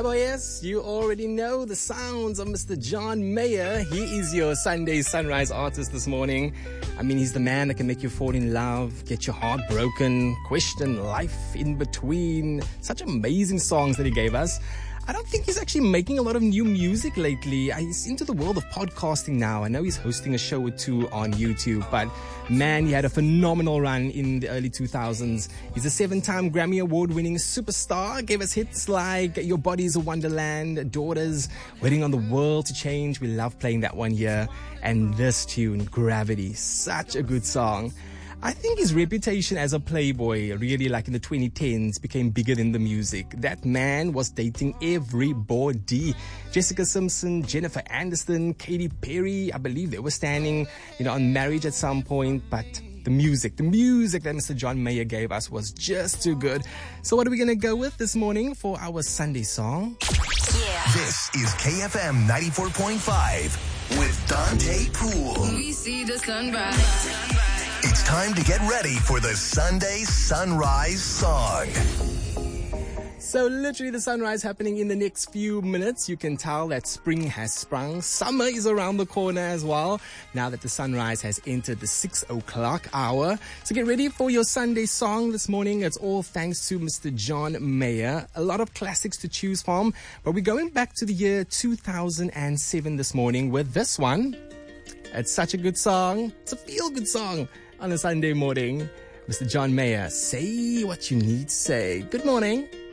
yes, you already know the sounds of Mr. John Mayer. He is your Sunday Sunrise artist this morning. I mean, he's the man that can make you fall in love, get your heart broken, question life in between. Such amazing songs that he gave us. I don't think he's actually making a lot of new music lately. He's into the world of podcasting now. I know he's hosting a show or two on YouTube, but man, he had a phenomenal run in the early 2000s. He's a 7-time Grammy Award-winning superstar. Gave us hits like Your Body's a Wonderland, Daughters, Waiting on the World to Change. We love playing that one here. And this tune, Gravity, such a good song. I think his reputation as a playboy, really like in the 2010s, became bigger than the music. That man was dating everybody. Jessica Simpson, Jennifer Aniston, Katy Perry. I believe they were standing, on marriage at some point. But the music that Mr. John Mayer gave us was just too good. So what are we going to go with this morning for our Sunday song? Yeah. This is KFM 94.5 with Dante Poole. We see the sunrise. It's time to get ready for the Sunday Sunrise Song. So literally the sunrise happening in the next few minutes. You can tell that spring has sprung. Summer is around the corner as well, now that the sunrise has entered the 6 o'clock hour. So get ready for your Sunday song this morning. It's all thanks to Mr. John Mayer. A lot of classics to choose from, but we're going back to the year 2007 this morning with this one. It's such a good song. It's a feel-good song on a Sunday morning. Mr. John Mayer, say what you need to say. Good morning.